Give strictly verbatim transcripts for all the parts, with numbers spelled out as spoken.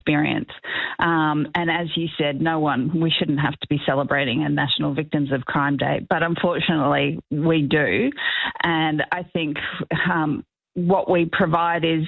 experience. Um, and as you said, no one, we shouldn't have to be celebrating a National Victims of Crime Day, but unfortunately we do. And I think um, what we provide is,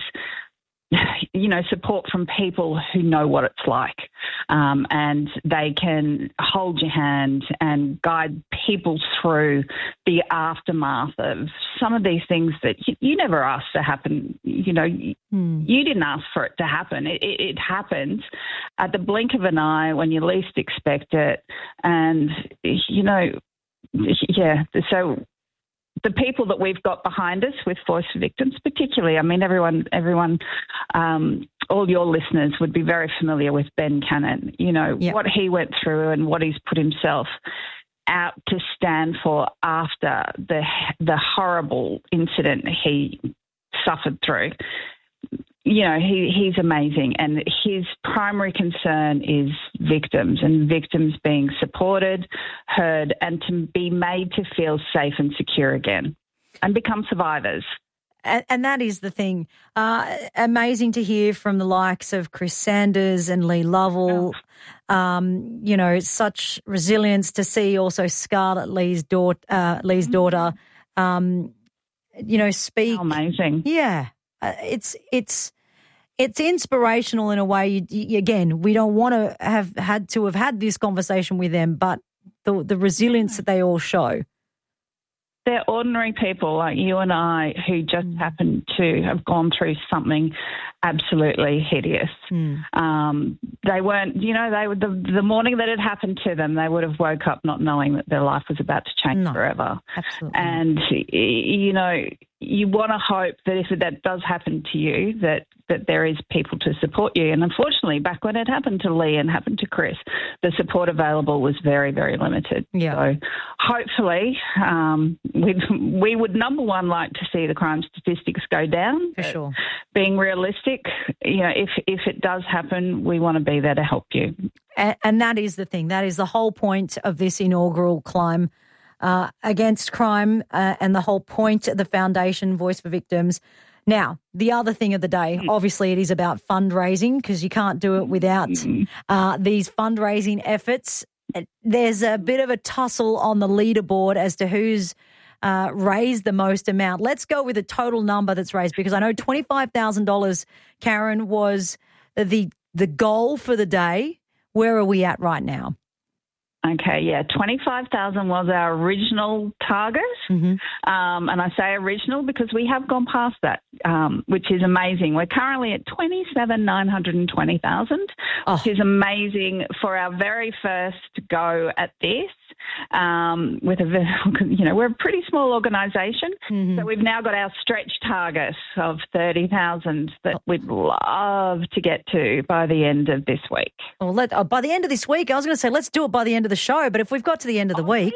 you know, support from people who know what it's like, um, and they can hold your hand and guide people through the aftermath of some of these things that you, you never asked to happen. You know, mm. you didn't ask for it to happen. It, it, it happens at the blink of an eye when you least expect it. And, you know, yeah, so the people that we've got behind us with Voice for Victims, particularly, I mean, everyone, everyone, um, all your listeners would be very familiar with Ben Cannon, you know, yep. what he went through and what he's put himself out to stand for after the the horrible incident he suffered through. You know, he, he's amazing, and his primary concern is victims and victims being supported, heard, and to be made to feel safe and secure again and become survivors. And, and that is the thing. Uh, amazing to hear from the likes of Chris Sanders and Lee Lovell. Oh. Um, you know, such resilience to see also Scarlett Lee's daughter, uh, Lee's mm-hmm. daughter, um, you know, speak. How amazing. Yeah. Uh, it's it's it's inspirational in a way. You, you, again, we don't want to have had to have had this conversation with them, but the the resilience that they all show. They're ordinary people like you and I who just mm. happen to have gone through something absolutely hideous. Mm. Um, they weren't, you know, they were the, the morning that it happened to them, they would have woke up not knowing that their life was about to change no, forever. Absolutely. And, you know, you want to hope that if that does happen to you, that, that there is people to support you. And unfortunately, back when it happened to Lee and happened to Chris, the support available was very, very limited. Yeah. So hopefully um, we we would, number one, like to see the crime statistics go down. For sure. Being realistic, you know, if, if it does happen, we want to be there to help you. And, and that is the thing. That is the whole point of this inaugural Climb uh, Against Crime uh, and the whole point of the foundation, Voice for Victims. Now, the other thing of the day, obviously it is about fundraising because you can't do it without uh, these fundraising efforts. There's a bit of a tussle on the leaderboard as to who's uh, raised the most amount. Let's go with the total number that's raised because I know twenty-five thousand dollars, Karen, was the the goal for the day. Where are we at right now? Okay, yeah, twenty-five thousand was our original target, mm-hmm. um, and I say original because we have gone past that, um, which is amazing. We're currently at twenty-seven nine hundred twenty thousand, oh. which is amazing for our very first go at this. Um, with a, you know, we're a pretty small organisation, mm-hmm. so we've now got our stretch target of thirty thousand that we'd love to get to by the end of this week. Well, let, oh, by the end of this week, I was going to say let's do it by the end of the show, but if we've got to the end of the oh, week,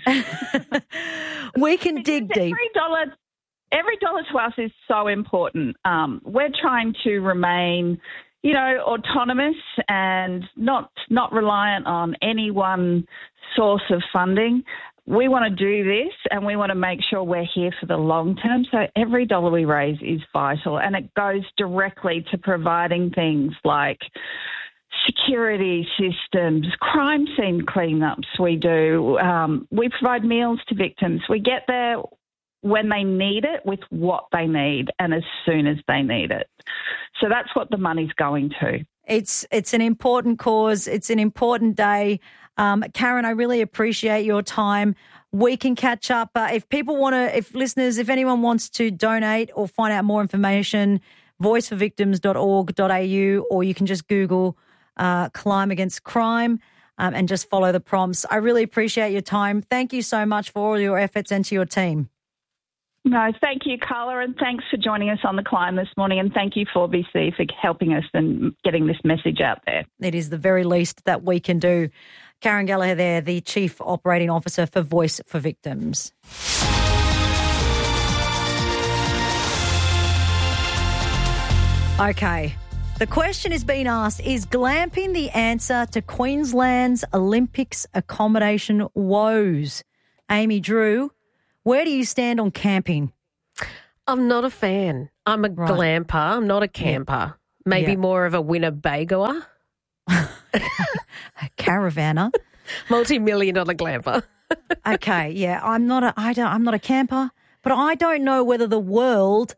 we can because dig deep. Every dollar, every dollar to us is so important. Um, we're trying to remain, you know, autonomous and not not reliant on any one source of funding. We want to do this and we want to make sure we're here for the long term. So every dollar we raise is vital, and it goes directly to providing things like security systems, crime scene cleanups we do. Um, we provide meals to victims. We get there when they need it with what they need and as soon as they need it. So that's what the money's going to. It's it's an important cause. It's an important day. Um, Karen, I really appreciate your time. We can catch up. Uh, if people want to, if listeners, if anyone wants to donate or find out more information, voice for victims dot org dot a u, or you can just Google uh, Climb Against Crime um, and just follow the prompts. I really appreciate your time. Thank you so much for all your efforts and to your team. No, thank you, Carla, and thanks for joining us on The Climb this morning, and thank you for B C for helping us and getting this message out there. It is the very least that we can do. Karen Gallagher there, the Chief Operating Officer for Voice for Victims. Okay, the question is being asked, is glamping the answer to Queensland's Olympics accommodation woes? Amy Drew, where do you stand on camping? I'm not a fan. I'm a right. glamper. I'm not a camper. Maybe Yeah. more of a Winnebagoer. A caravanner. Multi-million dollar glamper. Okay, yeah, I'm not a, I don't, I'm not a camper, but I don't know whether the world,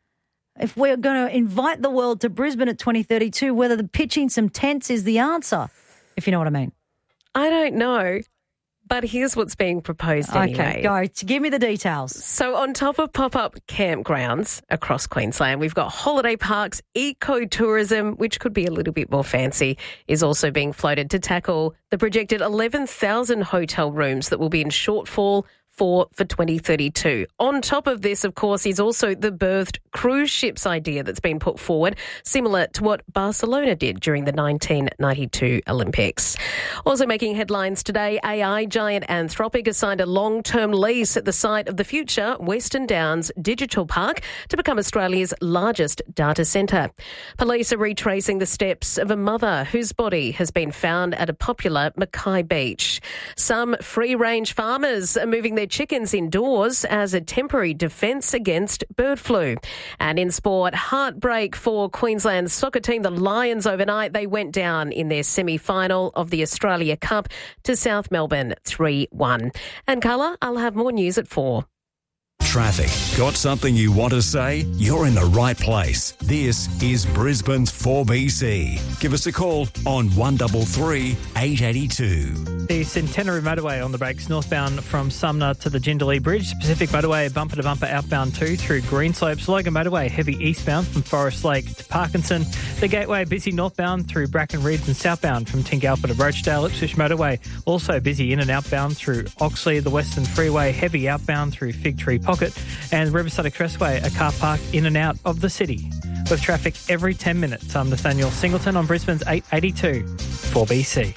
if we're going to invite the world to Brisbane at twenty thirty-two, whether the pitching some tents is the answer, if you know what I mean. I don't know, but here's what's being proposed anyway. Okay, go. Give me the details. So on top of pop-up campgrounds across Queensland, we've got holiday parks, ecotourism, which could be a little bit more fancy, is also being floated to tackle the projected eleven thousand hotel rooms that will be in shortfall for for twenty thirty-two. On top of this, of course, is also the birthed cruise ships idea that's been put forward, similar to what Barcelona did during the nineteen ninety-two Olympics. Also making headlines today, A I giant Anthropic has signed a long-term lease at the site of the future Western Downs Digital Park to become Australia's largest data centre. Police are retracing the steps of a mother whose body has been found at a popular Mackay beach. Some free-range farmers are moving their chickens indoors as a temporary defence against bird flu. And in sport, heartbreak for Queensland's soccer team, the Lions, overnight. They went down in their semi-final of the Australia Cup to South Melbourne three one. And Carla, I'll have more news at four. Traffic. Got something you want to say? You're in the right place. This is Brisbane's four B C. Give us a call on one three three, eight eight two. The Centenary Motorway on the brakes northbound from Sumner to the Jindalee Bridge. Pacific Motorway bumper to bumper outbound two through Greenslopes. Logan Motorway heavy eastbound from Forest Lake to Parkinson. The Gateway busy northbound through Bracken Ridge and southbound from Tingalpa to Roachdale. Ipswich Motorway also busy in and outbound through Oxley. The Western Freeway heavy outbound through Fig Tree Pocket. And Riverside Expressway, a car park in and out of the city. With traffic every ten minutes. I'm Nathaniel Singleton on Brisbane's eight eighty-two four B C.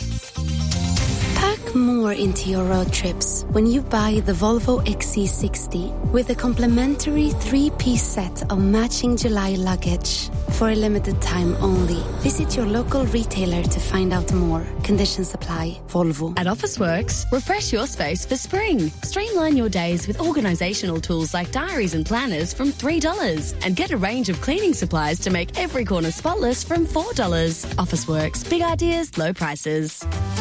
Pack more into your road trips when you buy the Volvo X C sixty with a complimentary three-piece set of matching July luggage. For a limited time only. Visit your local retailer to find out more. Conditions apply. Volvo. At Officeworks, refresh your space for spring. Streamline your days with organisational tools like diaries and planners from three dollars. And get a range of cleaning supplies to make every corner spotless from four dollars. Officeworks. Big ideas, low prices.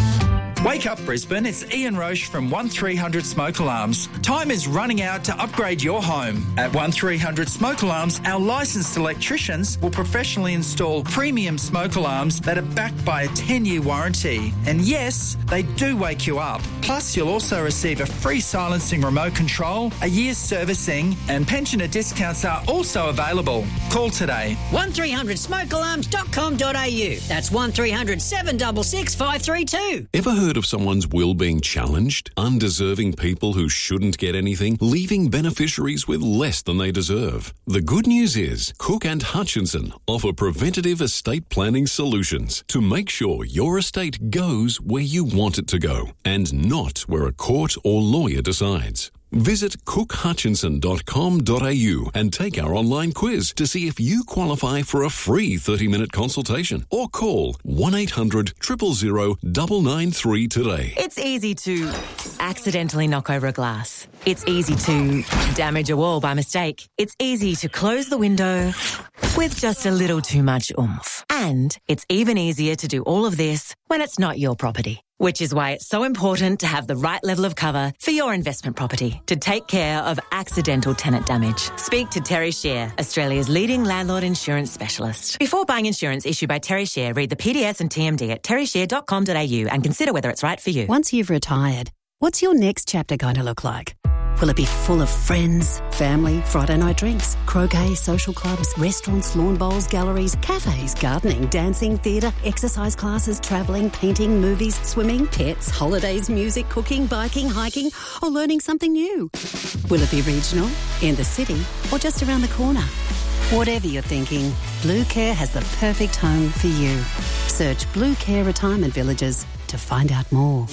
Wake up, Brisbane. It's Ian Roche from one three hundred Smoke Alarms. Time is running out to upgrade your home. At one three hundred Smoke Alarms, our licensed electricians will professionally install premium smoke alarms that are backed by a ten-year warranty. And yes, they do wake you up. Plus, you'll also receive a free silencing remote control, a year's servicing, and pensioner discounts are also available. Call today. one three hundred smoke alarms dot com dot a u. That's one three hundred, seven six six, five three two. Ever heard of someone's will being challenged? Undeserving people who shouldn't get anything, leaving beneficiaries with less than they deserve. The good news is Cook and Hutchinson offer preventative estate planning solutions to make sure your estate goes where you want it to go and not where a court or lawyer decides. Visit cook hutchinson dot com dot a u and take our online quiz to see if you qualify for a free thirty-minute consultation or call one eight hundred, zero zero zero, nine nine three today. It's easy to accidentally knock over a glass. It's easy to damage a wall by mistake. It's easy to close the window with just a little too much oomph. And it's even easier to do all of this when it's not your property. Which is why it's so important to have the right level of cover for your investment property to take care of accidental tenant damage. Speak to Terry Shear, Australia's leading landlord insurance specialist. Before buying insurance issued by Terry Shear, read the P D S and T M D at terry shear dot com dot a u and consider whether it's right for you. Once you've retired, what's your next chapter going to look like? Will it be full of friends, family, Friday night drinks, croquet, social clubs, restaurants, lawn bowls, galleries, cafes, gardening, dancing, theatre, exercise classes, travelling, painting, movies, swimming, pets, holidays, music, cooking, biking, hiking, or learning something new? Will it be regional, in the city, or just around the corner? Whatever you're thinking, Blue Care has the perfect home for you. Search Blue Care Retirement Villages to find out more.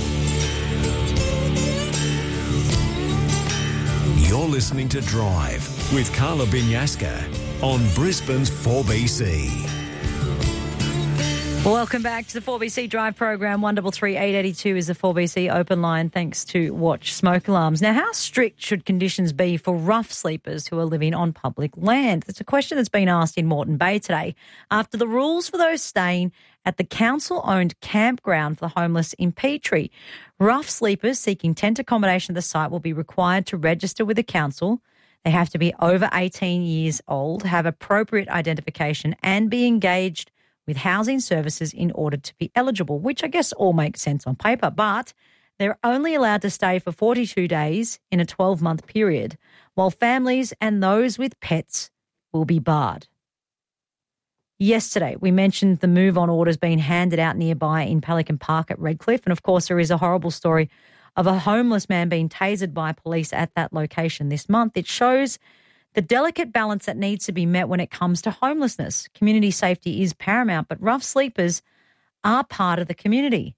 You're listening to Drive with Carla Binyaska on Brisbane's four B C. Welcome back to the four B C Drive program. one three three, eight eight two is the four B C open line, thanks to Watch Smoke Alarms. Now, how strict should conditions be for rough sleepers who are living on public land? That's a question that's been asked in Moreton Bay today after the rules for those staying at the council-owned campground for the homeless in Petrie. Rough sleepers seeking tent accommodation at the site will be required to register with the council. They have to be over eighteen years old, have appropriate identification and be engaged with housing services in order to be eligible, which I guess all makes sense on paper, but they're only allowed to stay for forty-two days in a twelve-month period, while families and those with pets will be barred. Yesterday, we mentioned the move-on orders being handed out nearby in Pelican Park at Redcliffe, and of course there is a horrible story of a homeless man being tasered by police at that location this month. It shows the delicate balance that needs to be met when it comes to homelessness. Community safety is paramount, but rough sleepers are part of the community.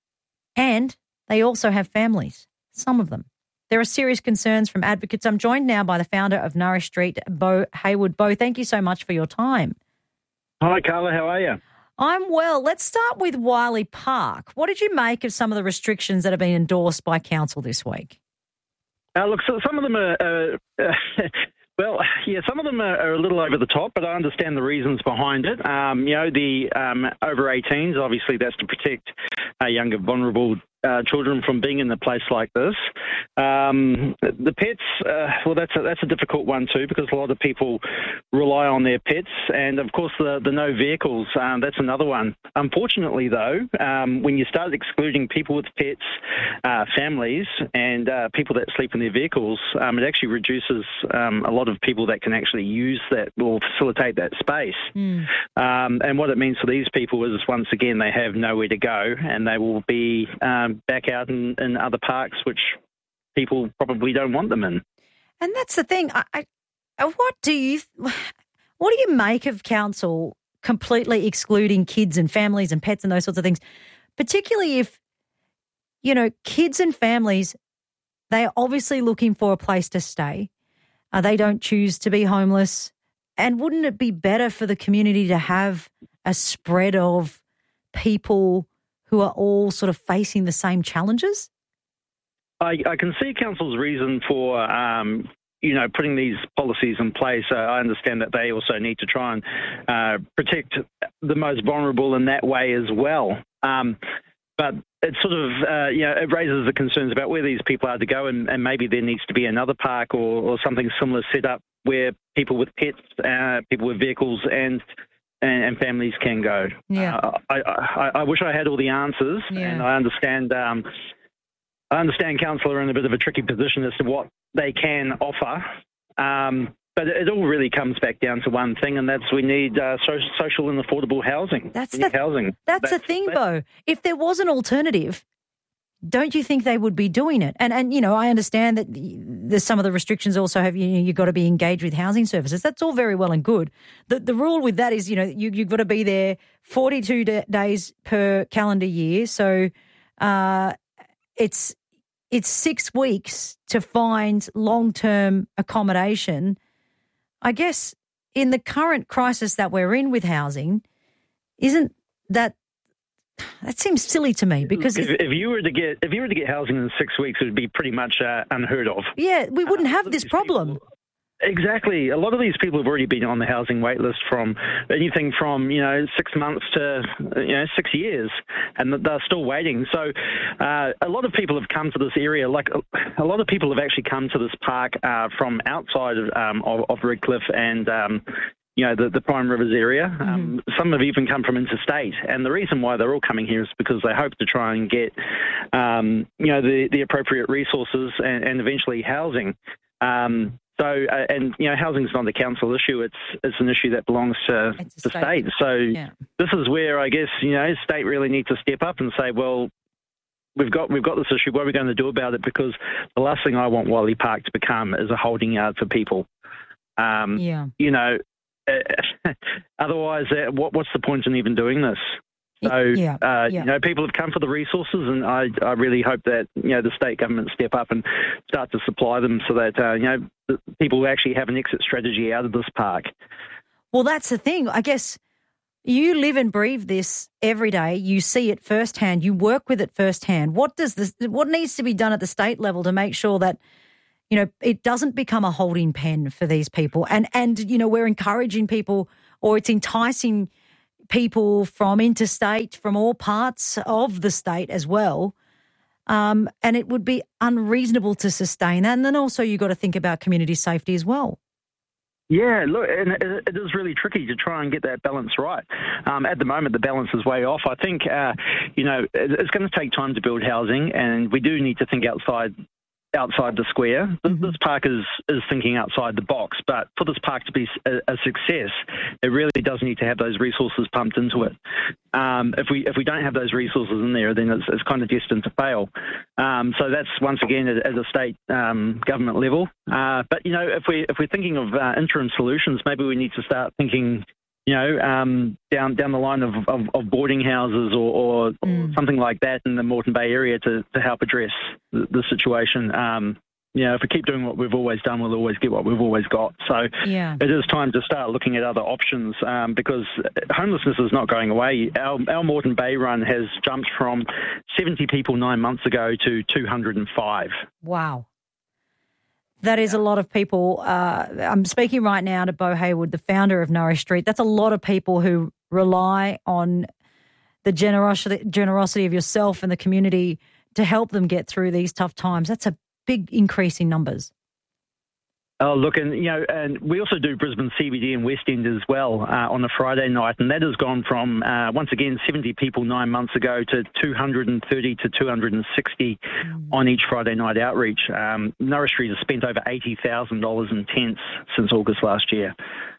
And they also have families, some of them. There are serious concerns from advocates. I'm joined now by the founder of Nourish Street, Bo Hayward. Bo, thank you so much for your time. Hi, Carla. How are you? I'm well. Let's start with Wiley Park. What did you make of some of the restrictions that have been endorsed by council this week? Uh, look, so some of them are... Uh, uh, Well, yeah, some of them are, are a little over the top, but I understand the reasons behind it. Um, you know, the um, over eighteens, obviously that's to protect uh, younger, vulnerable uh, children from being in a place like this. Um, the pets, uh, well, that's a, that's a difficult one too, because a lot of people rely on their pets. And, of course, the, the no vehicles, um, that's another one. Unfortunately, though, um, when you start excluding people with pets, uh, families, and uh, people that sleep in their vehicles, um, it actually reduces um, a lot of people that can actually use that or facilitate that space. Mm. Um, and what it means for these people is, once again, they have nowhere to go, and they will be um, back out in, in other parks, which people probably don't want them in. And that's the thing. I, I, what do you what do you make of council completely excluding kids and families and pets and those sorts of things, particularly if, you know, kids and families, they are obviously looking for a place to stay. Uh, they don't choose to be homeless. And wouldn't it be better for the community to have a spread of people who are all sort of facing the same challenges? I, I can see council's reason for, um, you know, putting these policies in place. Uh, I understand that they also need to try and uh, protect the most vulnerable in that way as well. Um, but it sort of, uh, you know, it raises the concerns about where these people are to go, and, and maybe there needs to be another park or, or something similar set up where people with pets, uh, people with vehicles and And, and families can go. Yeah. Uh, I, I, I wish I had all the answers, yeah. and I understand. Um, I understand council are in a bit of a tricky position as to what they can offer, um, but it, it all really comes back down to one thing, and that's we need uh, so, social and affordable housing. That's we need the housing. That's, that's the thing, Bo. If there was an alternative, don't you think they would be doing it? And, and you know, I understand that there's some of the restrictions also have, you know, you've got to be engaged with housing services. That's all very well and good. The the rule with that is, you know, you, you've got to be there forty-two d- days per calendar year. So uh, it's it's six weeks to find long-term accommodation. I guess in the current crisis that we're in with housing, isn't that That seems silly to me because if, if you were to get if you were to get housing in six weeks, it would be pretty much uh, unheard of. Yeah, we wouldn't have uh, this problem. People, exactly. A lot of these people have already been on the housing wait list from anything from you know six months to you know six years, and they're still waiting. So uh, a lot of people have come to this area. Like a, a lot of people have actually come to this park uh, from outside of, um, of, of Redcliffe and. Um, you know, the, the Prime Rivers area. Mm-hmm. Um, some have even come from interstate. And the reason why they're all coming here is because they hope to try and get, um, you know, the, the appropriate resources and, and eventually housing. Um, so, uh, and, you know, housing's not a council issue. It's it's an issue that belongs to the state. state. So yeah. This is where, I guess, you know, state really need to step up and say, well, we've got we've got this issue. What are we going to do about it? Because the last thing I want Wiley Park to become is a holding yard for people. Um, yeah. You know, otherwise, uh, what, what's the point in even doing this? So, yeah, uh, yeah. you know, people have come for the resources, and I, I really hope that, you know, the state government step up and start to supply them so that, uh, you know, people actually have an exit strategy out of this park. Well, that's the thing. I guess You live and breathe this every day. You see it firsthand. You work with it firsthand. What does this? What needs to be done at the state level to make sure that, you know, it doesn't become a holding pen for these people? And and you know, we're encouraging people, or it's enticing people from interstate, from all parts of the state as well. Um, and it would be unreasonable to sustain that. And then also you've got to think about community safety as well. Yeah, look, and it, it is really tricky to try and get that balance right. Um, at the moment, the balance is way off. I think, uh, you know, it, it's going to take time to build housing, and we do need to think outside outside the square. Mm-hmm. This park is, is thinking outside the box, but for this park to be a, a success, it really does need to have those resources pumped into it. Um, if we if we don't have those resources in there, then it's, it's kind of destined to fail. Um, so that's once again at, at a state um, government level. Uh, but you know, if we if we're thinking of uh, interim solutions, maybe we need to start thinking, you know, um, down down the line of, of, of boarding houses or, or, mm. or something like that in the Moreton Bay area to, to help address the, the situation. Um, you know, if we keep doing what we've always done, we'll always get what we've always got. So yeah. It is time to start looking at other options um, because homelessness is not going away. Our, our Moreton Bay run has jumped from seventy people nine months ago to two hundred five. Wow. That is a lot of people. Uh, I'm speaking right now to Bo Haywood, the founder of Nourish Street. That's a lot of people who rely on the generosity, generosity of yourself and the community to help them get through these tough times. That's a big increase in numbers. Oh, look, and, you know, and we also do Brisbane C B D and West End as well uh, on a Friday night, and that has gone from, uh, once again, seventy people nine months ago to two hundred thirty to two hundred sixty mm. on each Friday night outreach. Um, Nourish Street has spent over eighty thousand dollars in tents since August last year.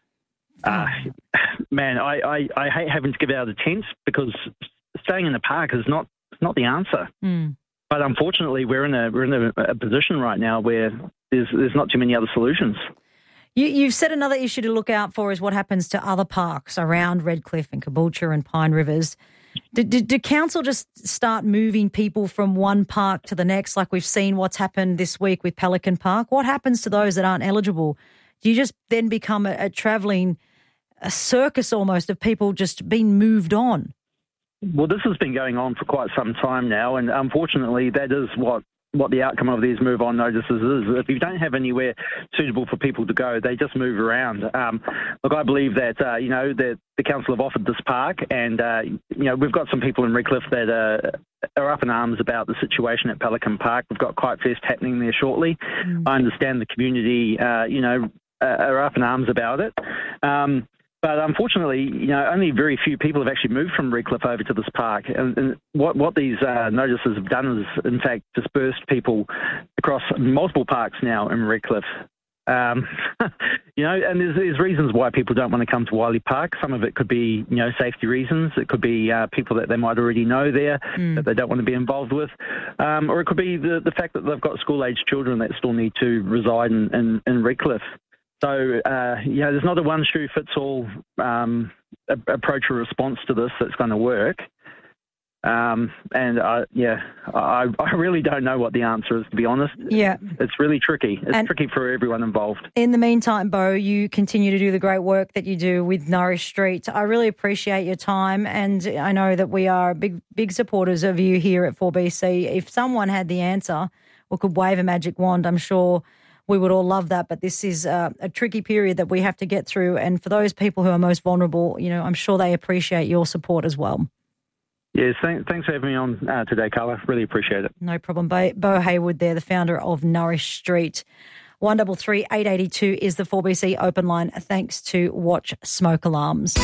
Uh, man, I, I, I hate having to give out a tent because staying in the park is not not the answer. Mm. But unfortunately, we're in a we're in a, a position right now where there's there's not too many other solutions. You, you've said another issue to look out for is what happens to other parks around Redcliffe and Caboolture and Pine Rivers. Do, do, do council just start moving people from one park to the next, like we've seen what's happened this week with Pelican Park? What happens to those that aren't eligible? Do you just then become a, a travelling a circus almost of people just being moved on? Well, this has been going on for quite some time now, and unfortunately that is what, what the outcome of these move-on notices is. If you don't have anywhere suitable for people to go, they just move around. Um, look, I believe that, uh, you know, that the council have offered this park, and, uh, you know, we've got some people in Redcliffe that uh, are up in arms about the situation at Pelican Park. We've got Kite Fest happening there shortly. Mm. I understand the community, uh, you know, uh, are up in arms about it. Um But unfortunately, you know, only very few people have actually moved from Redcliffe over to this park. And, and what, what these uh, notices have done is, in fact, dispersed people across multiple parks now in Redcliffe. Um, you know, and there's, there's reasons why people don't want to come to Wiley Park. Some of it could be, you know, safety reasons. It could be uh, people that they might already know there mm. that they don't want to be involved with. Um, or it could be the, the fact that they've got school-aged children that still need to reside in, in, in Redcliffe. So, uh, you know, there's not a one-shoe-fits-all um, a- approach or response to this that's going to work. Um, and, I, yeah, I, I really don't know what the answer is, to be honest. Yeah. It's really tricky. It's and tricky for everyone involved. In the meantime, Bo, you continue to do the great work that you do with Nourish Street. I really appreciate your time, and I know that we are big, big supporters of you here at four B C. If someone had the answer or could wave a magic wand, I'm sure we would all love that, but this is uh, a tricky period that we have to get through. And for those people who are most vulnerable, you know, I'm sure they appreciate your support as well. Yes, thank, thanks for having me on uh, today, Carla. Really appreciate it. No problem. Bo, Bo Haywood there, the founder of Nourish Street. one three three, eight eight two is the four B C open line, thanks to Watch Smoke Alarms.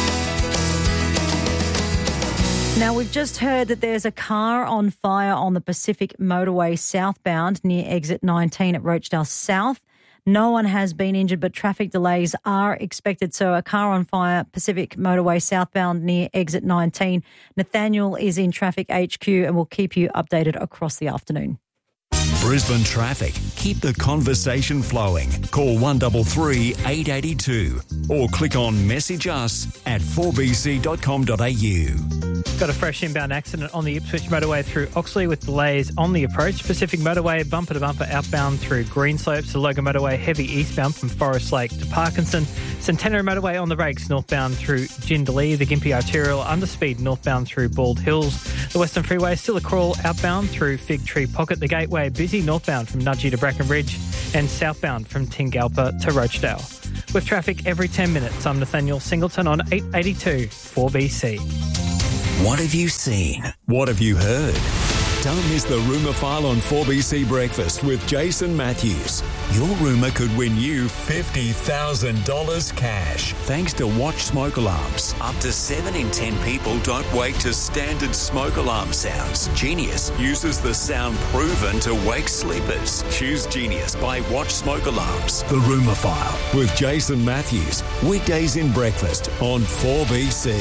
Now, we've just heard that there's a car on fire on the Pacific Motorway southbound near exit nineteen at Rochdale South. No one has been injured, but traffic delays are expected. So a car on fire, Pacific Motorway southbound near exit nineteen. Nathaniel is in Traffic H Q and will keep you updated across the afternoon. Brisbane traffic Keep the conversation flowing. Call one three three, eight eight two or click on message us at four b c dot com dot a u. Got a fresh inbound accident on the Ipswich motorway through Oxley with delays on the approach. Pacific motorway bumper to bumper outbound through Greenslopes. The Logan motorway heavy eastbound from Forest Lake to Parkinson. Centenary motorway on the brakes northbound through Jindalee. The Gympie arterial underspeed northbound through Bald Hills. The Western Freeway still a crawl outbound through Fig Tree Pocket. The Gateway busy northbound from Nudgee to Bracken Ridge and southbound from Tingalpa to Rochdale. With traffic every ten minutes, I'm Nathaniel Singleton on eight eighty-two four B C. What have you seen? What have you heard? Don't miss the Rumour File on four B C Breakfast with Jason Matthews. Your rumour could win you fifty thousand dollars cash. Thanks to Watch Smoke Alarms. Up to seven in ten people don't wake to standard smoke alarm sounds. Genius uses the sound proven to wake sleepers. Choose Genius by Watch Smoke Alarms. The Rumour File with Jason Matthews. Weekdays in breakfast on four B C.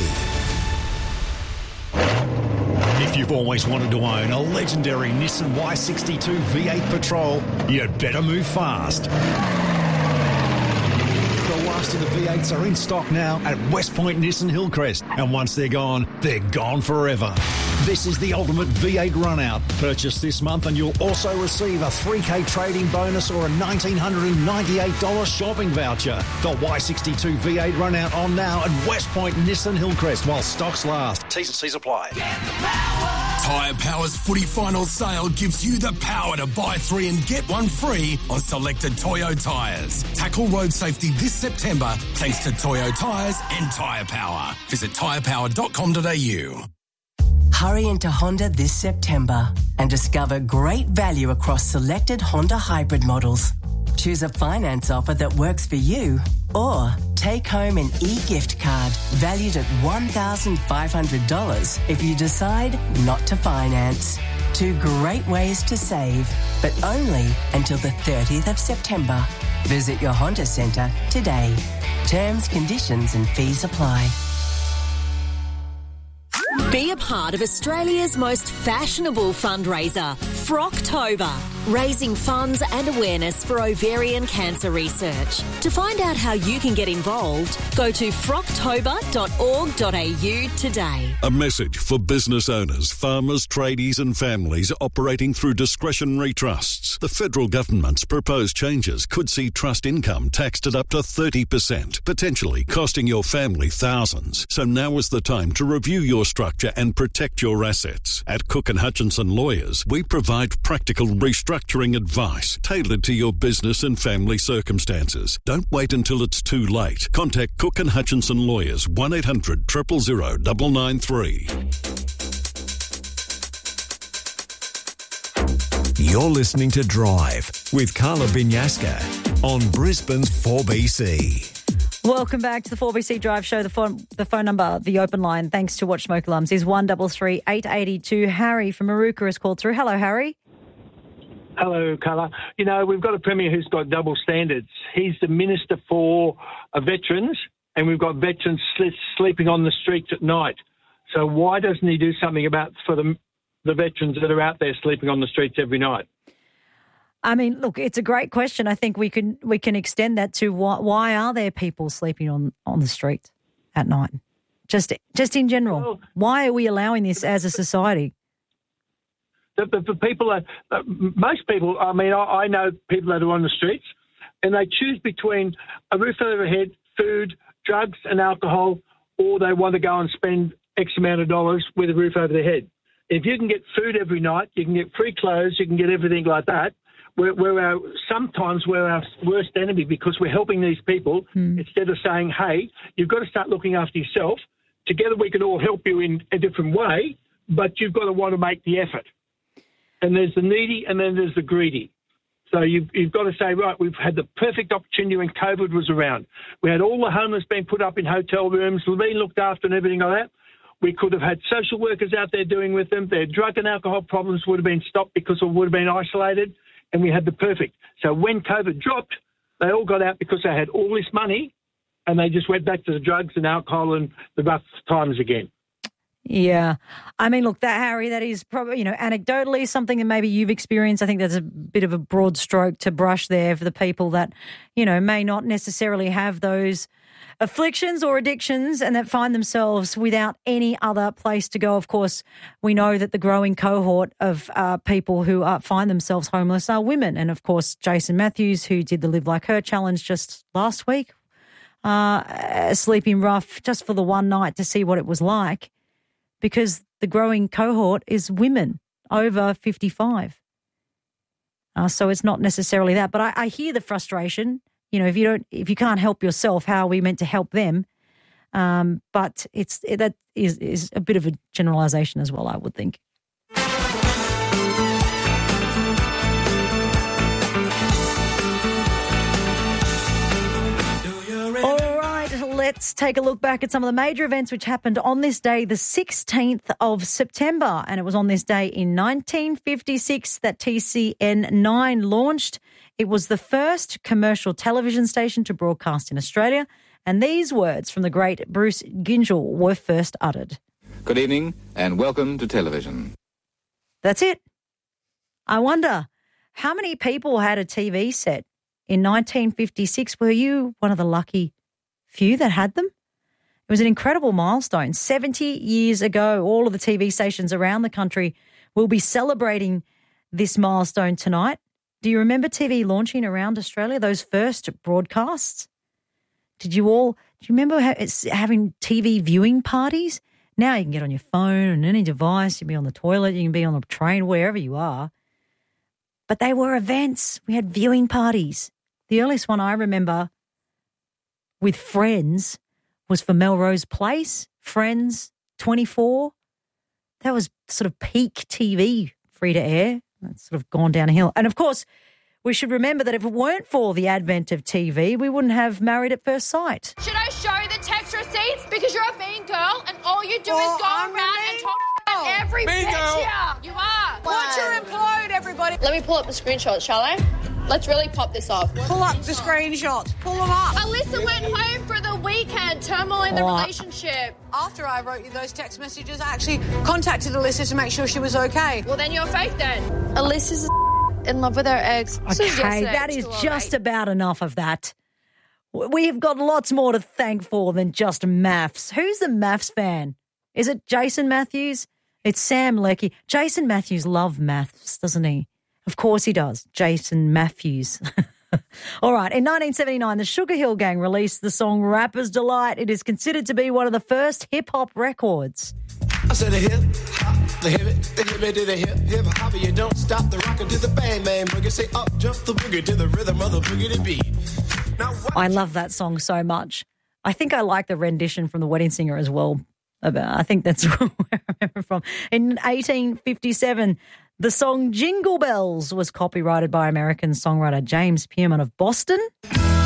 If you've always wanted to own a legendary Nissan Y sixty-two V eight Patrol, you'd better move fast. The last of the V eights are in stock now at West Point Nissan Hillcrest, and once they're gone, they're gone forever. This is the ultimate V eight run-out. Purchase this month and you'll also receive a three K trading bonus or a one thousand nine hundred ninety-eight dollars shopping voucher. The Y sixty-two V eight run-out on now at West Point Nissan Hillcrest while stocks last. T's and C's apply. Tyre Power's footy final sale gives you the power to buy three and get one free on selected Toyo tyres. Tackle road safety this September thanks to Toyo tyres and Tyre Power. Visit tyre power dot com dot a u. Hurry into Honda this September and discover great value across selected Honda hybrid models. Choose a finance offer that works for you or take home an e-gift card valued at one thousand five hundred dollars if you decide not to finance. Two great ways to save, but only until the thirtieth of September. Visit your Honda Centre today. Terms, conditions and fees apply. Be a part of Australia's most fashionable fundraiser, Frocktober, raising funds and awareness for ovarian cancer research. To find out how you can get involved, go to frocktober dot org dot a u today. A message for business owners, farmers, tradies and families operating through discretionary trusts. The federal government's proposed changes could see trust income taxed at up to thirty percent, potentially costing your family thousands. So now is the time to review your structure and protect your assets. At Cook and Hutchinson Lawyers, we provide practical restructuring advice tailored to your business and family circumstances. Don't wait until it's too late. Contact Cook and Hutchinson Lawyers, one eight hundred, zero zero zero, nine nine three. You're listening to Drive with Carla Binyaska on Brisbane's four B C. Welcome back to the four B C Drive Show. The phone, the phone number, the open line, thanks to Watch Smoke Alarms, is one three three, eight eight two. Harry from Maruka has called through. Hello, Harry. Hello, Carla. You know, we've got a Premier who's got double standards. He's the Minister for uh, Veterans, and we've got veterans sl- sleeping on the streets at night. So why doesn't he do something about for the, the veterans that are out there sleeping on the streets every night? I mean, look, it's a great question. I think we can we can extend that to why, why are there people sleeping on, on the street at night? Just just in general, well, why are we allowing this as a society? The, the, the people are, uh, most people, I mean, I, I know people that are on the streets and they choose between a roof over their head, food, drugs and alcohol, or they want to go and spend X amount of dollars with a roof over their head. If you can get food every night, you can get free clothes, you can get everything like that. We're, we're our, sometimes we're our worst enemy because we're helping these people mm. instead of saying, hey, you've got to start looking after yourself. Together we can all help you in a different way, but you've got to want to make the effort. And there's the needy and then there's the greedy. So you've, you've got to say, right, we've had the perfect opportunity when COVID was around. We had all the homeless being put up in hotel rooms, being looked after and everything like that. We could have had social workers out there doing with them. Their drug and alcohol problems would have been stopped because it would have been isolated. And we had the perfect. So when COVID dropped, they all got out because they had all this money and they just went back to the drugs and alcohol and the rough times again. Yeah. I mean, look, that, Harry, that is probably, you know, anecdotally something that maybe you've experienced. I think that's a bit of a broad stroke to brush there for the people that, you know, may not necessarily have those afflictions or addictions and that find themselves without any other place to go. Of course, we know that the growing cohort of uh, people who uh, find themselves homeless are women. And, of course, Jason Matthews, who did the Live Like Her challenge just last week, uh, sleeping rough just for the one night to see what it was like, because the growing cohort is women over fifty-five. Uh, so it's not necessarily that. But I, I hear the frustration. You know, if you don't, if you can't help yourself, how are we meant to help them? Um, but it's it, that is, is a bit of a generalisation as well, I would think. Let's take a look back at some of the major events which happened on this day, the sixteenth of September. And it was on this day in nineteen fifty-six that T C N nine launched. It was the first commercial television station to broadcast in Australia. And these words from the great Bruce Gyngell were first uttered. Good evening and welcome to television. That's it. I wonder, how many people had a T V set in nineteen fifty-six? Were you one of the lucky few that had them? It was an incredible milestone. seventy years ago, all of the T V stations around the country will be celebrating this milestone tonight. Do you remember T V launching around Australia, those first broadcasts? Did you all, do you remember having T V viewing parties? Now you can get on your phone and any device. You can be on the toilet, you can be on the train, wherever you are. But they were events. We had viewing parties. The earliest one I remember with friends was for Melrose Place, Friends twenty-four. That was sort of peak T V, free to air. That's sort of gone down a hill. And, of course, we should remember that if it weren't for the advent of T V, we wouldn't have Married at First Sight. Should I show the text receipts? Because you're a mean girl and all you do oh, is go I'm around and talk about every mean bitch girl. here. You are. Watch her implode, everybody. Let me pull up the screenshot, shall I? Let's really pop this off. Pull up the screenshots. Pull them up. Alyssa went home for the weekend. Turmoil in the What? relationship. After I wrote you those text messages, I actually contacted Alyssa to make sure she was okay. Well, then you're fake then. Alyssa's in love with her ex. This was Okay, yesterday that at is two oh eight. just about enough of that. We've got lots more to thank for than just maths. Who's the maths fan? Is it Jason Matthews? It's Sam Leckie. Jason Matthews loves maths, doesn't he? Of course he does. Jason Matthews. All right. In nineteen seventy-nine, the Sugar Hill Gang released the song Rapper's Delight. It is considered to be one of the first hip-hop records. I said the hip hop, the hip it, the hip it to the hip hip hop. You don't stop the rocker to the bang bang boogie. Say up jump the boogie to the rhythm of the boogie to beat. Now what? I love that song so much. I think I like the rendition from The Wedding Singer as well. About, I think that's where I remember from. In eighteen fifty-seven, the song Jingle Bells was copyrighted by American songwriter James Pierman of Boston.